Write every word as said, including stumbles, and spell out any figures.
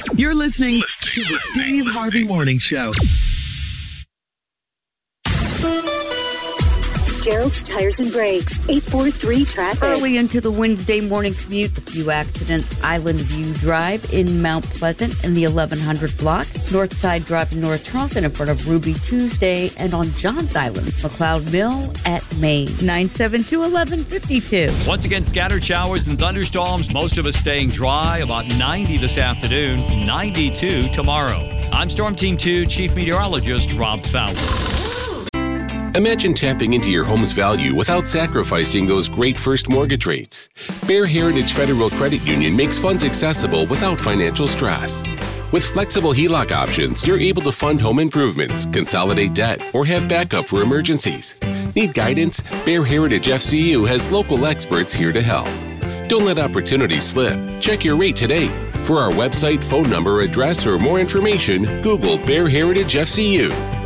You're listening to the Steve Harvey Morning Show. Gerald's Tires and Brakes, eight four three traffic. Early into the Wednesday morning commute, a few accidents. Island View Drive in Mount Pleasant in the eleven hundred block. Northside Drive in North Charleston in front of Ruby Tuesday. And on Johns Island, McLeod Mill at Maine. nine seven two, eleven fifty-two. Once again, scattered showers and thunderstorms. Most of us staying dry. About ninety this afternoon, ninety-two tomorrow. I'm Storm Team two Chief Meteorologist Rob Fowler. Imagine tapping into your home's value without sacrificing those great first mortgage rates. Bear Heritage Federal Credit Union makes funds accessible without financial stress. With flexible H E L O C options, you're able to fund home improvements, consolidate debt, or have backup for emergencies. Need guidance? Bear Heritage F C U has local experts here to help. Don't let opportunities slip. Check your rate today. For our website, phone number, address, or more information, Google Bear Heritage F C U.